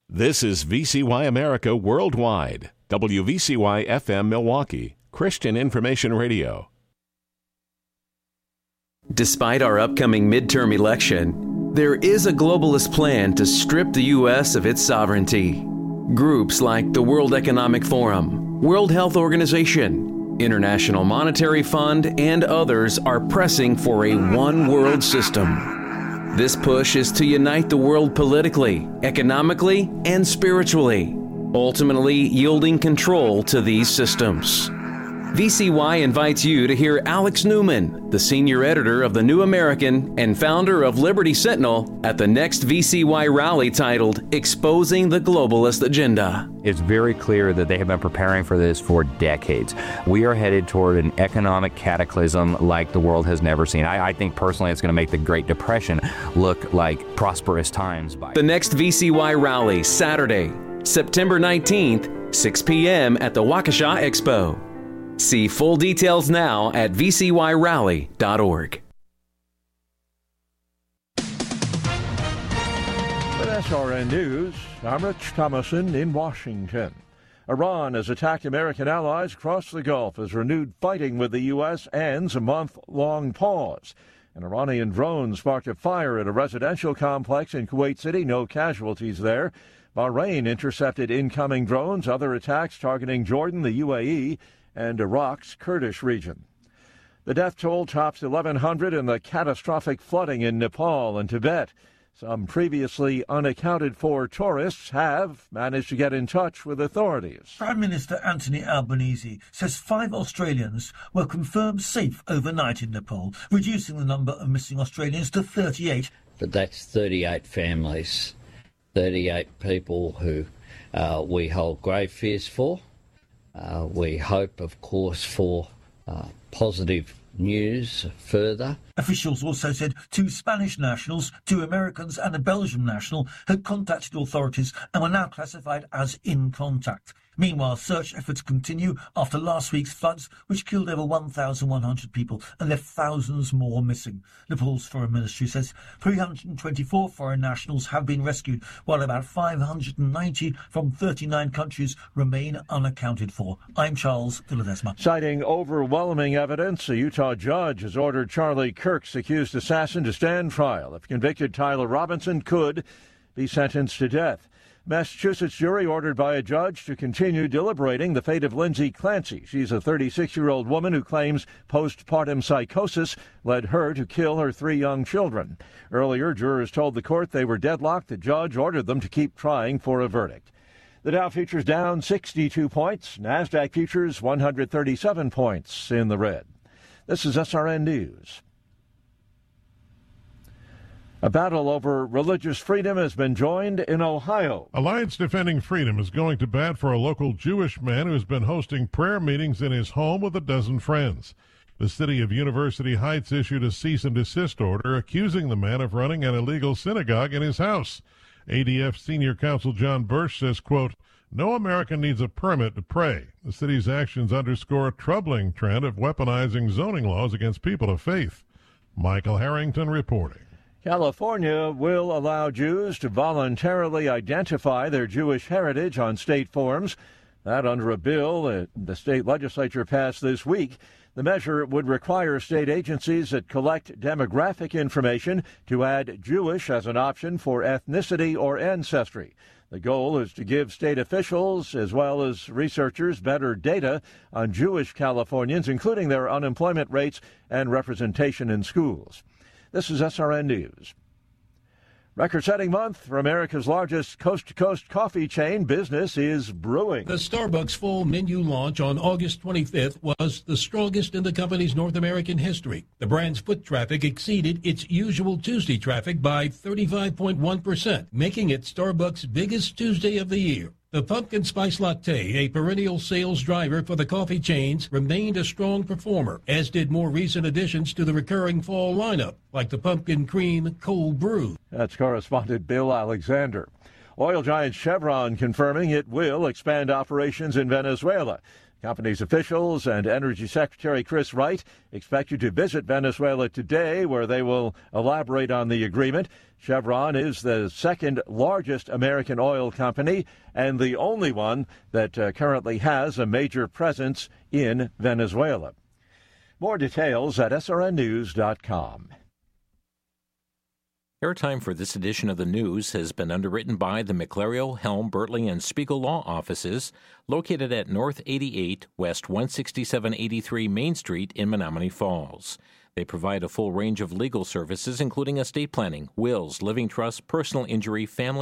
This is VCY America Worldwide, WVCY FM Milwaukee, Christian Information Radio. Despite our upcoming midterm election, there is a globalist plan to strip the U.S. of its sovereignty. Groups like the World Economic Forum, World Health Organization, International Monetary Fund, and others are pressing for a one-world system. This push is to unite the world politically, economically, and spiritually, ultimately yielding control to these systems. VCY invites you to hear Alex Newman, the senior editor of The New American and founder of Liberty Sentinel, at the next VCY rally titled Exposing the Globalist Agenda. It's very clear that they have been preparing for this for decades. We are headed toward an economic cataclysm like the world has never seen. I think personally it's going to make the Great Depression look like prosperous times. The next VCY rally, Saturday, September 19th, 6 p.m. at the Waukesha Expo. See full details now at vcyrally.org. With SRN News, I'm Rich Thomason in Washington. Iran has attacked American allies across the Gulf as renewed fighting with the U.S. ends a month-long pause. An Iranian drone sparked a fire at a residential complex in Kuwait City. No casualties there. Bahrain intercepted incoming drones. Other attacks targeting Jordan, the UAE, and Iraq's Kurdish region. The death toll tops 1,100 in the catastrophic flooding in Nepal and Tibet. Some previously unaccounted for tourists have managed to get in touch with authorities. Prime Minister Anthony Albanese says 5 Australians were confirmed safe overnight in Nepal, reducing the number of missing Australians to 38. But that's 38 families, 38 people who we hold grave fears for. We hope, of course, for positive news further. Officials also said 2 Spanish nationals, 2 Americans and a Belgian national had contacted authorities and were now classified as in contact. Meanwhile, search efforts continue after last week's floods, which killed over 1,100 people and left thousands more missing. Nepal's foreign ministry says 324 foreign nationals have been rescued, while about 590 from 39 countries remain unaccounted for. I'm Charles de Ledesma. Citing overwhelming evidence, a Utah judge has ordered Charlie Kirk's accused assassin to stand trial. If convicted, Tyler Robinson could be sentenced to death. Massachusetts jury ordered by a judge to continue deliberating the fate of Lindsay Clancy. She's a 36-year-old woman who claims postpartum psychosis led her to kill her 3 young children. Earlier, jurors told the court they were deadlocked. The judge ordered them to keep trying for a verdict. The Dow futures down 62 points. NASDAQ futures 137 points in the red. This is SRN News. A battle over religious freedom has been joined in Ohio. Alliance Defending Freedom is going to bat for a local Jewish man who has been hosting prayer meetings in his home with a dozen friends. The city of University Heights issued a cease and desist order accusing the man of running an illegal synagogue in his house. ADF Senior Counsel John Birch says, quote, "No American needs a permit to pray. The city's actions underscore a troubling trend of weaponizing zoning laws against people of faith." Michael Harrington reporting. California will allow Jews to voluntarily identify their Jewish heritage on state forms. That under a bill that the state legislature passed this week. The measure would require state agencies that collect demographic information to add Jewish as an option for ethnicity or ancestry. The goal is to give state officials as well as researchers better data on Jewish Californians, including their unemployment rates and representation in schools. This is SRN News. Record-setting month for America's largest coast-to-coast coffee chain. Business is brewing. The Starbucks fall menu launch on August 25th was the strongest in the company's North American history. The brand's foot traffic exceeded its usual Tuesday traffic by 35.1%, making it Starbucks' biggest Tuesday of the year. The pumpkin spice latte, a perennial sales driver for the coffee chains, remained a strong performer, as did more recent additions to the recurring fall lineup, like the pumpkin cream cold brew. That's correspondent Bill Alexander. Oil giant Chevron confirming it will expand operations in Venezuela. Company's officials and Energy Secretary Chris Wright expect you to visit Venezuela today, where they will elaborate on the agreement. Chevron is the second largest American oil company and the only one that currently has a major presence in Venezuela. More details at srnnews.com. Airtime for this edition of the news has been underwritten by the McLario, Helm, Bertley, and Spiegel Law Offices, located at North 88, West 16783 Main Street in Menominee Falls. They provide a full range of legal services, including estate planning, wills, living trusts, personal injury, family